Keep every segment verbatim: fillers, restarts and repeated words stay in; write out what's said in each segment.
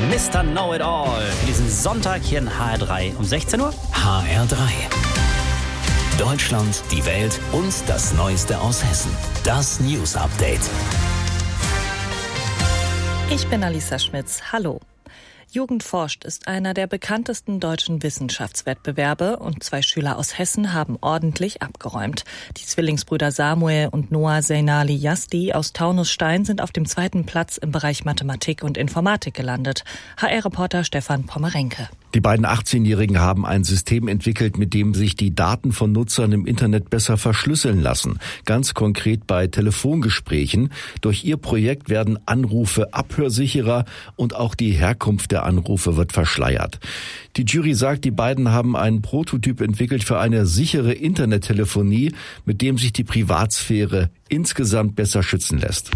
Mister Know-it-all. Für diesen Sonntag hier in H R drei um sechzehn Uhr. H R drei. Deutschland, die Welt und das Neueste aus Hessen. Das News Update. Ich bin Alisa Schmitz. Hallo. Jugend forscht ist einer der bekanntesten deutschen Wissenschaftswettbewerbe und zwei Schüler aus Hessen haben ordentlich abgeräumt. Die Zwillingsbrüder Samuel und Noah Seinali Yasti aus Taunusstein sind auf dem zweiten Platz im Bereich Mathematik und Informatik gelandet. H R-Reporter Stefan Pommerenke. Die beiden achtzehnjährigen haben ein System entwickelt, mit dem sich die Daten von Nutzern im Internet besser verschlüsseln lassen. Ganz konkret bei Telefongesprächen. Durch ihr Projekt werden Anrufe abhörsicherer und auch die Herkunft der Anrufe wird verschleiert. Die Jury sagt, die beiden haben einen Prototyp entwickelt für eine sichere Internettelefonie, mit dem sich die Privatsphäre insgesamt besser schützen lässt.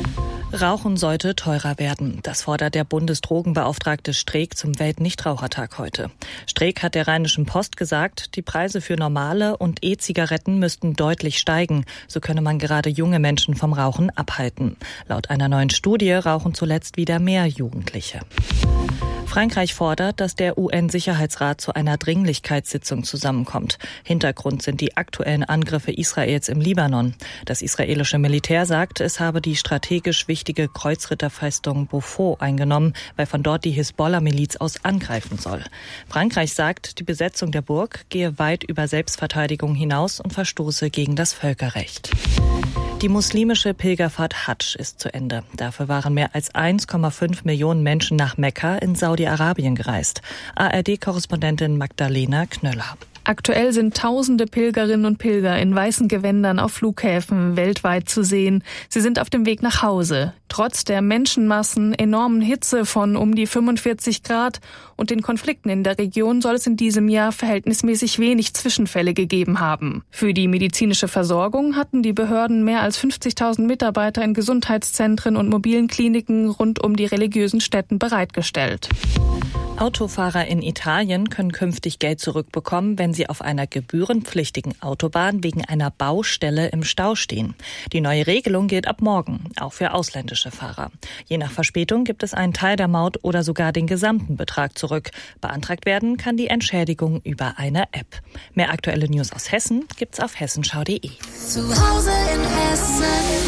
Rauchen sollte teurer werden. Das fordert der Bundesdrogenbeauftragte Streeck zum Weltnichtrauchertag heute. Streeck hat der Rheinischen Post gesagt, die Preise für normale und E-Zigaretten müssten deutlich steigen. So könne man gerade junge Menschen vom Rauchen abhalten. Laut einer neuen Studie rauchen zuletzt wieder mehr Jugendliche. Frankreich fordert, dass der U N-Sicherheitsrat zu einer Dringlichkeitssitzung zusammenkommt. Hintergrund sind die aktuellen Angriffe Israels im Libanon. Das israelische Militär sagt, es habe die strategisch wichtige Kreuzritterfestung Beaufort eingenommen, weil von dort die Hisbollah-Miliz aus angreifen soll. Frankreich sagt, die Besetzung der Burg gehe weit über Selbstverteidigung hinaus und verstoße gegen das Völkerrecht. Die muslimische Pilgerfahrt Hadsch ist zu Ende. Dafür waren mehr als eins Komma fünf Millionen Menschen nach Mekka in Saudi-Arabien gereist. A R D-Korrespondentin Magdalena Knöller. Aktuell sind tausende Pilgerinnen und Pilger in weißen Gewändern auf Flughäfen weltweit zu sehen. Sie sind auf dem Weg nach Hause. Trotz der Menschenmassen, enormen Hitze von um die fünfundvierzig Grad und den Konflikten in der Region soll es in diesem Jahr verhältnismäßig wenig Zwischenfälle gegeben haben. Für die medizinische Versorgung hatten die Behörden mehr als fünfzigtausend Mitarbeiter in Gesundheitszentren und mobilen Kliniken rund um die religiösen Stätten bereitgestellt. Autofahrer in Italien können künftig Geld zurückbekommen, wenn sie auf einer gebührenpflichtigen Autobahn wegen einer Baustelle im Stau stehen. Die neue Regelung gilt ab morgen, auch für ausländische Fahrer. Je nach Verspätung gibt es einen Teil der Maut oder sogar den gesamten Betrag zurück. Beantragt werden kann die Entschädigung über eine App. Mehr aktuelle News aus Hessen gibt's auf hessenschau punkt de. Zu Hause in Hessen.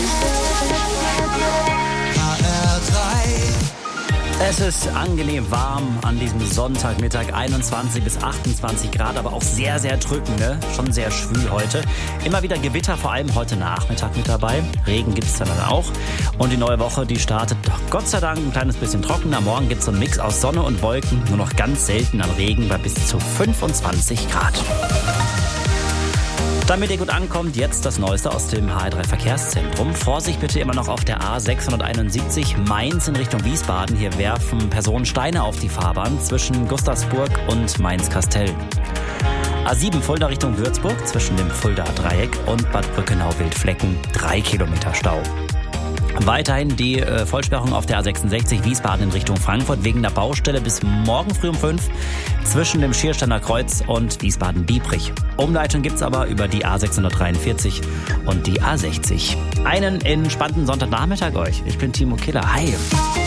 H R drei. Es ist angenehm warm an diesem Sonntagmittag, einundzwanzig bis achtundzwanzig Grad, aber auch sehr, sehr drückend, ne? Schon sehr schwül heute. Immer wieder Gewitter, vor allem heute Nachmittag mit dabei. Regen gibt's dann auch. Und die neue Woche, die startet doch Gott sei Dank ein kleines bisschen trockener. Morgen gibt's so einen Mix aus Sonne und Wolken, nur noch ganz selten an Regen bei bis zu fünfundzwanzig Grad. Damit ihr gut ankommt, jetzt das Neueste aus dem H R drei Verkehrszentrum. Vorsicht bitte immer noch auf der A sechshunderteinundsiebzig Mainz in Richtung Wiesbaden. Hier werfen Personen Steine auf die Fahrbahn zwischen Gustavsburg und Mainz-Kastell. A sieben Fulda Richtung Würzburg zwischen dem Fuldaer Dreieck und Bad Brückenau-Wildflecken. Drei Kilometer Stau. Weiterhin die äh, Vollsperrung auf der A sechsundsechzig Wiesbaden in Richtung Frankfurt wegen der Baustelle bis morgen früh um fünf zwischen dem Schiersteiner Kreuz und Wiesbaden-Biebrich. Umleitung gibt's aber über die A sechshundertdreiundvierzig und die A sechzig. Einen entspannten Sonntagnachmittag euch. Ich bin Timo Killer. Hi.